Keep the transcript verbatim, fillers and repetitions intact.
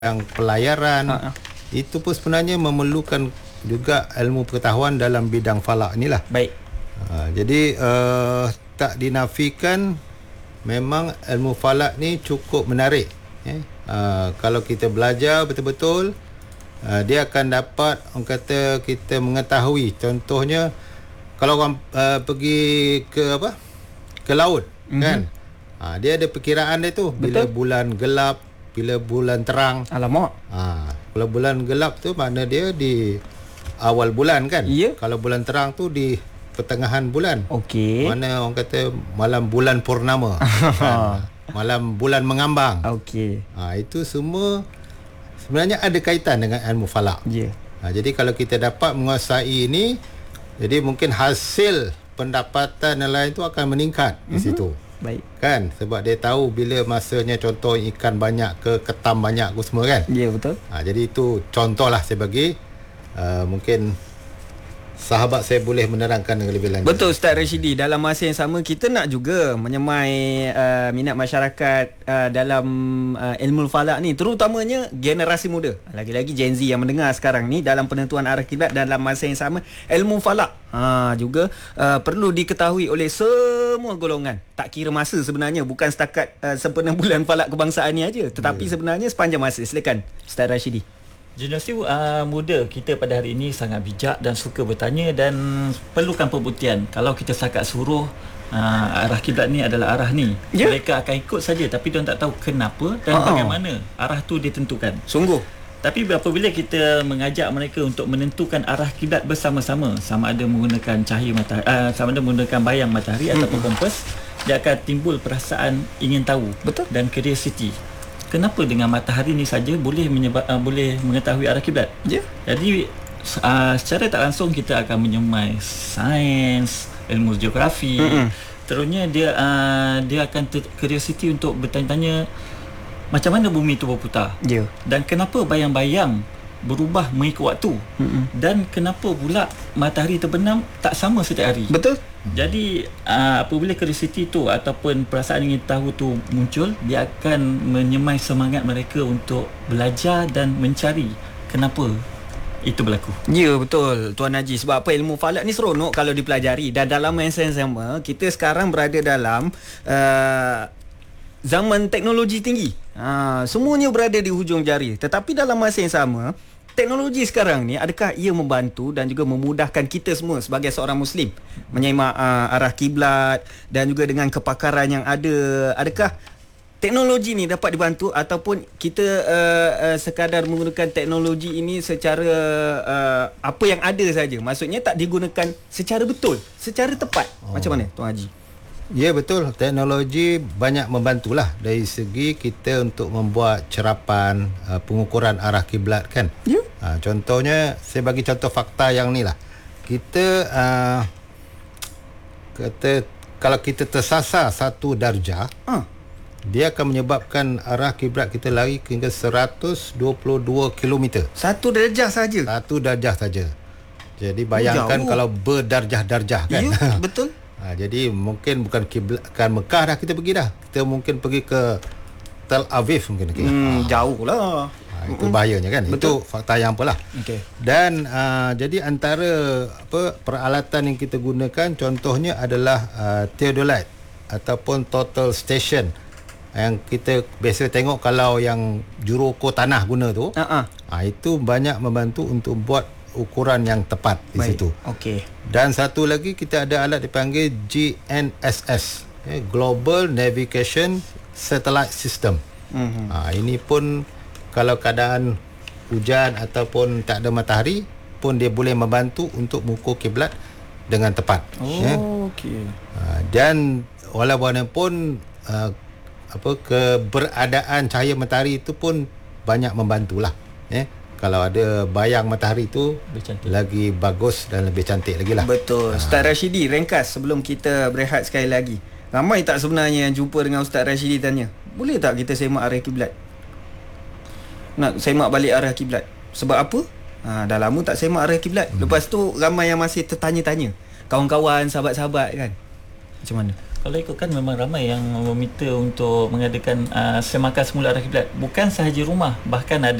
yang pelayaran, Ha-ha. itu pun sebenarnya memerlukan juga ilmu pengetahuan dalam bidang falak inilah. Baik. Uh, jadi uh, tak dinafikan memang ilmu falak ni cukup menarik. Eh? Uh, kalau kita belajar betul-betul, uh, dia akan dapat, orang kata, kita mengetahui. Contohnya kalau orang uh, pergi ke apa? Ke laut, mm-hmm. kan? Uh, dia ada perkiraan dia tu. Bila Betul. bulan gelap, bila bulan terang. Alamak. Ha, kalau bulan gelap tu makna dia di awal bulan kan? Ya. Kalau bulan terang tu di pertengahan bulan. Okey. Mana orang kata malam bulan purnama. kan? Malam bulan mengambang. Okey. Ha, itu semua sebenarnya ada kaitan dengan ilmu falak. Ya. Ha, jadi kalau kita dapat menguasai ini, jadi mungkin hasil pendapatan yang lain tu akan meningkat di Mhm. situ. Baik. Kan, sebab dia tahu bila masanya contoh ikan banyak ke ketam banyak ke semua kan. Ya, betul. Ha, jadi itu contohlah saya bagi. Uh, mungkin sahabat saya boleh menerangkan dengan lebih lanjut. Betul Ustaz Rashidi. Dalam masa yang sama kita nak juga menyemai uh, minat masyarakat uh, dalam uh, ilmu falak ni, terutamanya generasi muda. Lagi-lagi Gen Z yang mendengar sekarang ni dalam penentuan arah kiblat. Dalam masa yang sama ilmu falak ha, juga uh, perlu diketahui oleh semua golongan. Tak kira masa sebenarnya, bukan setakat uh, sempena bulan falak kebangsaan ni aja, tetapi yeah. sebenarnya sepanjang masa. Silakan Ustaz Rashidi. Generasi uh, muda kita pada hari ini sangat bijak dan suka bertanya dan perlukan pembuktian. Kalau kita setakat suruh uh, arah kiblat ni adalah arah ni, yeah. mereka akan ikut saja, tapi mereka tak tahu kenapa dan uh-huh. bagaimana arah tu ditentukan. Sungguh. Tapi apabila kita mengajak mereka untuk menentukan arah kiblat bersama-sama, sama ada menggunakan cahaya matahari, uh, sama ada menggunakan bayang matahari hmm. ataupun kompas, dia akan timbul perasaan ingin tahu. Betul. Dan curiosity. Kenapa dengan matahari ni saja boleh menyebab uh, boleh mengetahui arah kiblat? Ya. Yeah. Jadi uh, secara tak langsung kita akan menyemai sains, ilmu geografi. Mm-hmm. Terusnya dia uh, dia akan ter- curiosity untuk bertanya-tanya macam mana bumi itu berputar. Ya. Yeah. Dan kenapa bayang-bayang berubah mengikut waktu. Mm-hmm. Dan kenapa pula matahari terbenam tak sama setiap hari. Betul. Jadi uh, apabila curiosity tu ataupun perasaan ingin tahu tu muncul, dia akan menyemai semangat mereka untuk belajar dan mencari kenapa itu berlaku. Ya, betul Tuan Haji. Sebab apa, ilmu falak ni seronok kalau dipelajari. Dan dalam masa yang sama, kita sekarang berada dalam uh, zaman teknologi tinggi. Ha, semuanya berada di hujung jari. Tetapi dalam masa yang sama, teknologi sekarang ni, adakah ia membantu dan juga memudahkan kita semua sebagai seorang Muslim menyemak uh, arah kiblat dan juga dengan kepakaran yang ada? Adakah teknologi ni dapat dibantu ataupun kita uh, uh, sekadar menggunakan teknologi ini secara uh, apa yang ada saja? Maksudnya tak digunakan secara betul, secara tepat. Oh. Macam mana Tuan Haji? Ya, betul. Teknologi banyak membantulah dari segi kita untuk membuat cerapan uh, pengukuran arah kiblat kan. Ya. Uh, contohnya, saya bagi contoh fakta yang ni lah. Kita uh, kata kalau kita tersasar satu darjah, uh. dia akan menyebabkan arah kiblat kita lari hingga seratus dua puluh dua kilometer. Satu darjah saja. Satu darjah saja. Jadi bayangkan oh, kalau berdarjah-darjah kan. Ya, betul. Ha, jadi mungkin bukan kiblat kan Mekah dah kita pergi dah. Kita mungkin pergi ke Tel Aviv mungkin. Okay. Hmm, ha. Jauh lah. Ha, itu bahayanya kan. Betul. Itu fakta yang apalah. Okay. Dan uh, jadi antara apa peralatan yang kita gunakan contohnya adalah uh, theodolite ataupun total station yang kita biasa tengok kalau yang juruukur tanah guna tu. Uh-uh. Ha, itu banyak membantu untuk buat ukuran yang tepat di Baik. situ. Okey. Dan satu lagi kita ada alat dipanggil G N S S, okay, Global Navigation Satellite System. Mm-hmm. Ha, ini pun kalau keadaan hujan ataupun tak ada matahari pun dia boleh membantu untuk mengukur kiblat dengan tepat. Oh, ya. okey. Ha, dan walaupun uh, apa keberadaan cahaya matahari itu pun banyak membantulah. Ya. Kalau ada bayang matahari tu lagi bagus dan lebih cantik lagi lah. Betul. Ha. Ustaz Rashidi, ringkas sebelum kita berehat sekali lagi. Ramai tak sebenarnya yang jumpa dengan Ustaz Rashidi tanya, boleh tak kita semak arah kiblat? Nak semak balik arah kiblat. Sebab apa? Ha, dah lama tak semak arah kiblat. Hmm. Lepas tu ramai yang masih tertanya-tanya. Kawan-kawan, sahabat-sahabat kan. Macam mana? Kalau ikutkan memang ramai yang meminta untuk mengadakan uh, semakan semula arah kiblat. Bukan sahaja rumah, bahkan ada